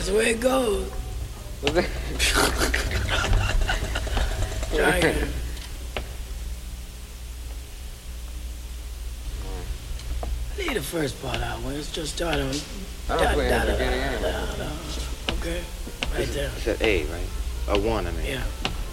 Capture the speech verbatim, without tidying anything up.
That's the way it goes. Try again. Leave the first part out when it's just starting. I don't play in the beginning anyway. Okay, right there. It's at A, right? A one, I mean. Yeah.